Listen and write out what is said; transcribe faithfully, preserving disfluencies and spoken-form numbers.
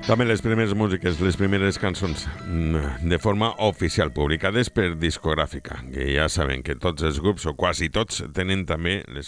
També les primeres músiques, les primeres cançons de forma oficial, publicades per discogràfica, que ja saben que tots els grups, o quasi tots, tenen també les